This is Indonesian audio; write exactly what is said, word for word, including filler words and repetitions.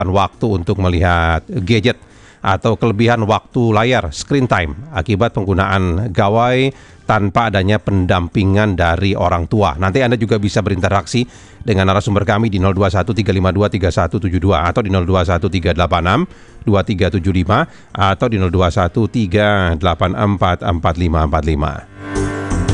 waktu untuk melihat gadget atau kelebihan waktu layar screen time akibat penggunaan gawai tanpa adanya pendampingan dari orang tua. Nanti Anda juga bisa berinteraksi dengan narasumber kami di nol dua satu tiga lima dua tiga satu tujuh dua atau di nol dua satu tiga delapan enam dua tiga tujuh lima atau di nol dua satu tiga delapan empat empat lima empat lima.